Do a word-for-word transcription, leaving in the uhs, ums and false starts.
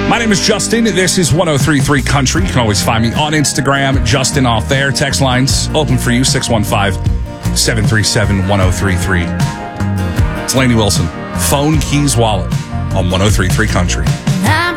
My name is Justin. This is one oh three point three Country. You can always find me on Instagram, Justin Off There. Text lines open for you, six one five, seven three seven, one oh three three. It's Lainey Wilson. Phone, keys, wallet on one oh three point three Country. I'm